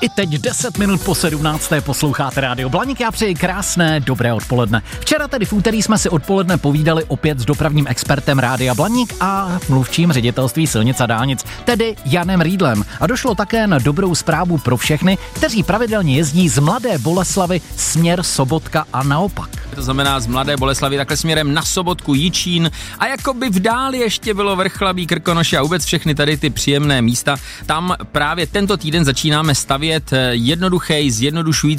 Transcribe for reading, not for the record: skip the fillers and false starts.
I teď 10 minut po 17. posloucháte Rádio Blaník, já přeji krásné dobré odpoledne. Včera tedy v úterý jsme si odpoledne povídali opět s dopravním expertem Rádia Blaník a mluvčím ředitelství silnic a dálnic, tedy Janem Riedlem. A došlo také na dobrou zprávu pro všechny, kteří pravidelně jezdí z Mladé Boleslavi směr Sobotka a naopak. To znamená z Mladé Boleslavi takhle směrem na Sobotku, Jičín a jakoby v dáli ještě bylo Vrchlabí, Krkonoše a vůbec všechny tady ty příjemné místa. Tam právě tento týden začínáme stavět jednoduchý, zjednodušující